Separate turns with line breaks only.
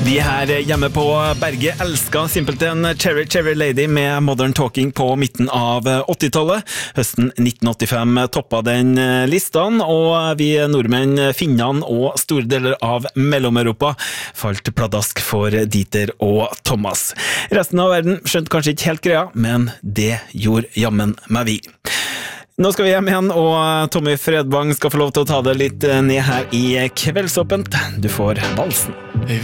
Vi her hjemme på Berge elsket simpelthen Cherry Cherry Lady med Modern Talking på midten av 80-tallet. Høsten 1985 toppet den listen, og vi nordmenn, finnene og store deler av Mellom-Europa falt pladask for Dieter og Thomas. Resten av verden skjønte kanskje ikke helt greia, men det gjorde jammen meg vi. Nå skal vi hjem igjen, og Tommy Fredvang skal få lov til å ta det litt ned her i Kveldsåpent. Du får valsen.